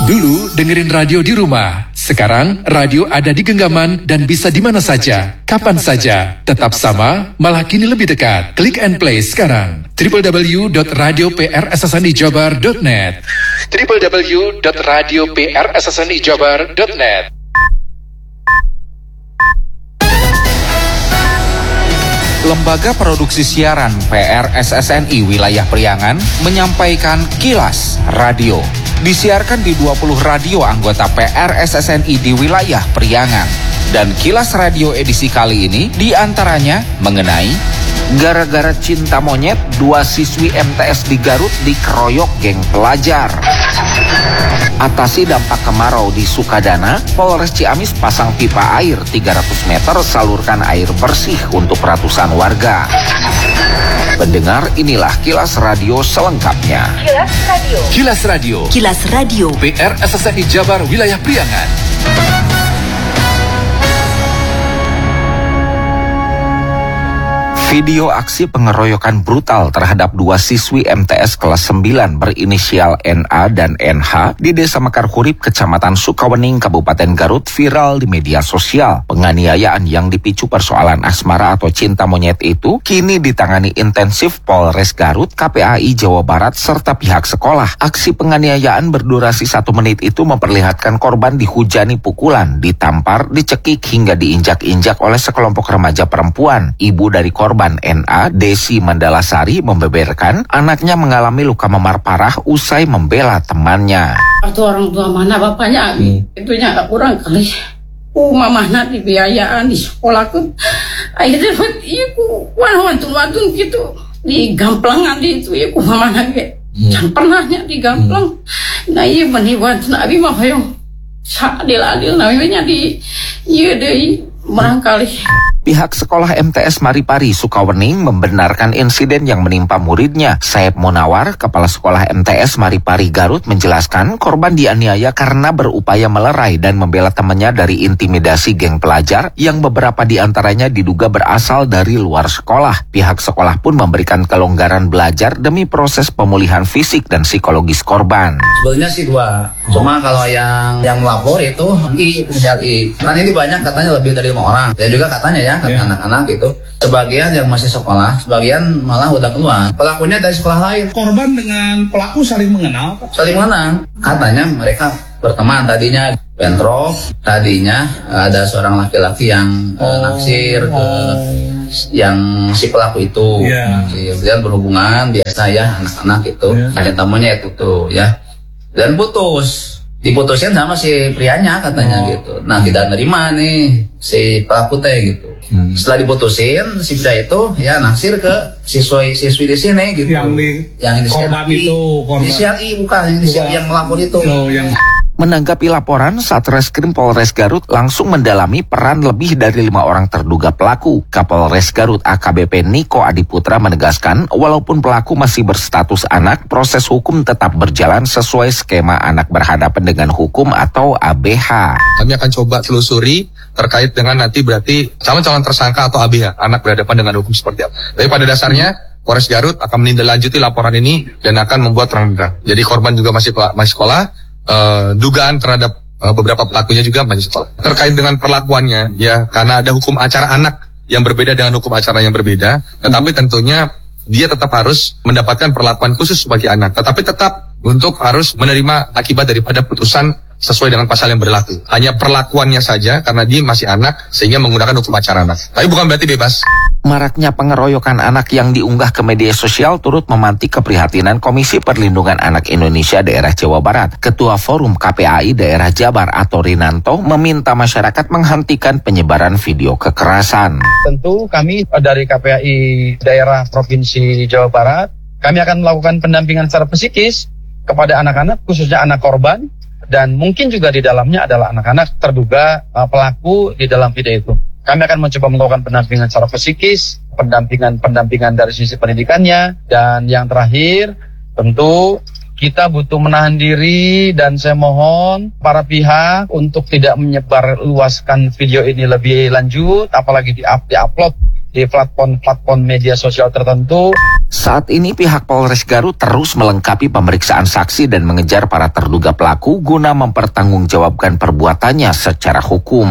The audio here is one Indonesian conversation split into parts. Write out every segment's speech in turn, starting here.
Dulu dengerin radio di rumah. Sekarang radio ada di genggaman dan bisa di mana saja, kapan saja. Tetap sama, malah kini lebih dekat. Klik and play sekarang. www.radioprssnijabar.net www.radioprssnijabar.net. Lembaga Produksi Siaran PRSSNI Wilayah Priangan menyampaikan Kilas Radio. Disiarkan di 20 radio anggota PRSSNI di wilayah Priangan. Dan Kilas Radio edisi kali ini diantaranya mengenai gara-gara cinta monyet, 2 siswi MTS di Garut dikeroyok geng pelajar. Atasi dampak kemarau di Sukadana, Polres Ciamis pasang pipa air 300 meter salurkan air bersih untuk ratusan warga. Pendengar, inilah Kilas Radio selengkapnya. Kilas Radio. Kilas Radio. Kilas Radio. PRSSNI Jabar Wilayah Priangan. Video aksi pengeroyokan brutal terhadap 2 siswi MTS kelas 9 berinisial NA dan NH di Desa Mekar Hurip, Kecamatan Sukawening, Kabupaten Garut viral di media sosial. Penganiayaan yang dipicu persoalan asmara atau cinta monyet itu kini ditangani intensif Polres Garut, KPAI Jawa Barat, serta pihak sekolah. Aksi penganiayaan berdurasi 1 menit itu memperlihatkan korban dihujani pukulan, ditampar, dicekik hingga diinjak-injak oleh sekelompok remaja perempuan. Ibu dari korban NA, Desi Mandalasari, membeberkan anaknya mengalami luka memar parah usai membela temannya. Atau orang tua mana bapaknya, itunya agak kurang kali. Mamahna dibiayaan di sekolah ku, akhirnya iku wantun gitu di gamplangan itu iku mamahna ge, jangan pernahnya di gamplang. Nah iya benih wantun abi mah hoyong adil namanya di iya deh barangkali. Pihak sekolah MTS Maripari Sukawening membenarkan insiden yang menimpa muridnya. Saeb Munawar, Kepala Sekolah MTS Maripari Garut, menjelaskan korban dianiaya karena berupaya melerai dan membela temannya dari intimidasi geng pelajar yang beberapa diantaranya diduga berasal dari luar sekolah. Pihak sekolah pun memberikan kelonggaran belajar demi proses pemulihan fisik dan psikologis korban. Sebenarnya sih 2, cuma kalau yang melapor itu inisial I. Kan ini banyak katanya lebih dari 5 orang. Dan juga katanya ya, anak-anak itu sebagian yang masih sekolah, sebagian malah udah keluar. Pelakunya dari sekolah lain. Korban dengan pelaku saling mengenal? Saling mengenal. Katanya mereka berteman, tadinya bentrok, tadinya ada seorang laki-laki yang naksir ke yang si pelaku itu. Kemudian berhubungan biasa ya, anak-anak itu ada temannya itu ya, dan diputusin sama si prianya katanya gitu. Nah tidak nerima nih si pelaku teh gitu. Setelah diputusin si pria itu ya naksir ke siswi di sini gitu. Yang korban itu inisial I bukan yang melapor itu. Menanggapi laporan, Satreskrim Polres Garut langsung mendalami peran lebih dari 5 orang terduga pelaku. Kapolres Garut AKBP Niko Adiputra menegaskan, walaupun pelaku masih berstatus anak, proses hukum tetap berjalan sesuai skema anak berhadapan dengan hukum atau ABH. Kami akan coba telusuri terkait dengan nanti berarti calon tersangka atau ABH, anak berhadapan dengan hukum seperti apa. Tapi pada dasarnya, Polres Garut akan menindaklanjuti laporan ini dan akan membuat terang-terang. Jadi korban juga masih sekolah. Dugaan terhadap beberapa pelakunya juga masih sekolah. Terkait dengan perlakuannya, ya karena ada hukum acara anak yang berbeda dengan hukum acara yang berbeda, tetapi tentunya dia tetap harus mendapatkan perlakuan khusus sebagai anak, tetapi tetap untuk harus menerima akibat daripada putusan sesuai dengan pasal yang berlaku. Hanya perlakuannya saja karena dia masih anak sehingga menggunakan hukum acara anak. Tapi bukan berarti bebas. Maraknya pengeroyokan anak yang diunggah ke media sosial turut memantik keprihatinan Komisi Perlindungan Anak Indonesia Daerah Jawa Barat. Ketua Forum KPAI Daerah Jabar atau Rinanto meminta masyarakat menghentikan penyebaran video kekerasan. Tentu kami dari KPAI Daerah Provinsi Jawa Barat, kami akan melakukan pendampingan secara psikis kepada anak-anak, khususnya anak korban, dan mungkin juga di dalamnya adalah anak-anak terduga pelaku di dalam video itu. Kami akan mencoba melakukan pendampingan secara psikis, pendampingan dari sisi pendidikannya, dan yang terakhir tentu kita butuh menahan diri, dan saya mohon para pihak untuk tidak menyebar luaskan video ini lebih lanjut, apalagi di-upload di platform media sosial tertentu. Saat ini pihak Polres Garut terus melengkapi pemeriksaan saksi dan mengejar para terduga pelaku guna mempertanggungjawabkan perbuatannya secara hukum.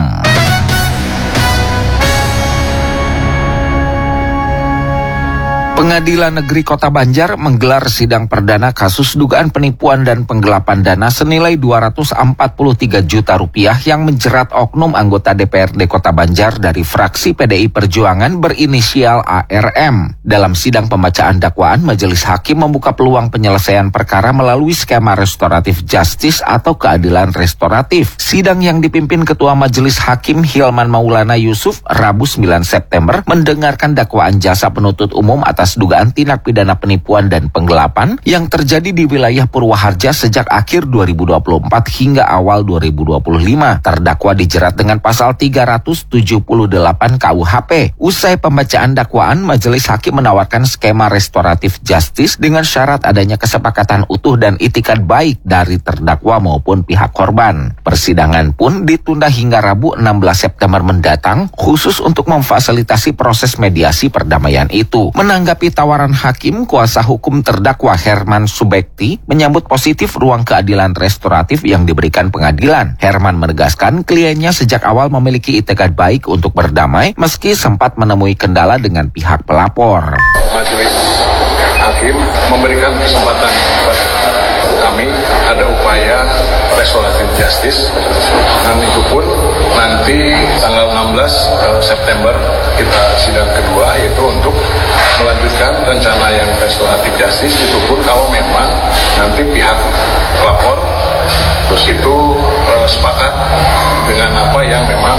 Pengadilan Negeri Kota Banjar menggelar sidang perdana kasus dugaan penipuan dan penggelapan dana senilai 243 juta rupiah yang menjerat oknum anggota DPRD Kota Banjar dari fraksi PDI Perjuangan berinisial ARM. Dalam sidang pembacaan dakwaan, Majelis Hakim membuka peluang penyelesaian perkara melalui skema restoratif justice atau keadilan restoratif. Sidang yang dipimpin Ketua Majelis Hakim Hilman Maulana Yusuf Rabu 9 September mendengarkan dakwaan jasa penuntut umum atas dugaan tindak pidana penipuan dan penggelapan yang terjadi di wilayah Purwaharja sejak akhir 2024 hingga awal 2025. Terdakwa dijerat dengan pasal 378 KUHP. Usai pembacaan dakwaan, Majelis Hakim menawarkan skema restoratif justice dengan syarat adanya kesepakatan utuh dan itikat baik dari terdakwa maupun pihak korban. Persidangan pun ditunda hingga Rabu 16 September mendatang khusus untuk memfasilitasi proses mediasi perdamaian itu. Menanggapi tawaran hakim, kuasa hukum terdakwa Herman Subekti menyambut positif ruang keadilan restoratif yang diberikan pengadilan. Herman menegaskan kliennya sejak awal memiliki itikat baik untuk berdamai meski sempat menemui kendala dengan pihak pelapor. Majelis Hakim memberikan kesempatan kepada kami ada upaya restoratif justice dan itu pun nanti tanggal 16 September kita sidang kedua yaitu untuk melanjutkan rencana yang restoratif justice itu pun kalau memang nanti pihak pelapor terus itu sepakat dengan apa yang memang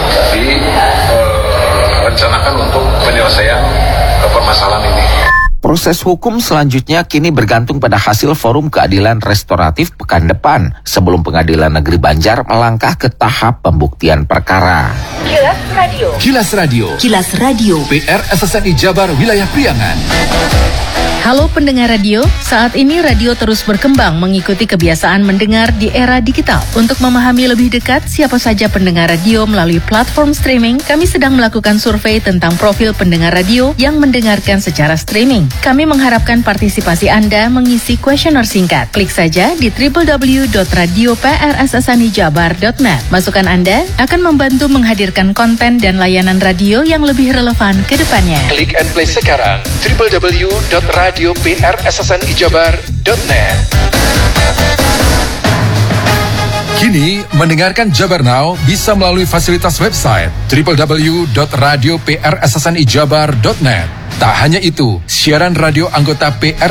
direncanakan untuk penyelesaian permasalahan ini. Proses hukum selanjutnya kini bergantung pada hasil forum keadilan restoratif pekan depan sebelum Pengadilan Negeri Banjar melangkah ke tahap pembuktian perkara. Kilas Radio. Kilas Radio. Kilas Radio. PR SSNI Jabar Wilayah Priangan. Halo pendengar radio, saat ini radio terus berkembang mengikuti kebiasaan mendengar di era digital. Untuk memahami lebih dekat siapa saja pendengar radio melalui platform streaming, kami sedang melakukan survei tentang profil pendengar radio yang mendengarkan secara streaming. Kami mengharapkan partisipasi Anda mengisi kuesioner singkat. Klik saja di www.radio.prssanijabar.net. Masukan Anda akan membantu menghadirkan konten dan layanan radio yang lebih relevan ke depannya. Klik and play sekarang www.radio.prssanijabar.net. Kini, mendengarkan Jabar Now bisa melalui fasilitas website www.radio.prssanijabar.net. Tak hanya itu, siaran radio anggota PR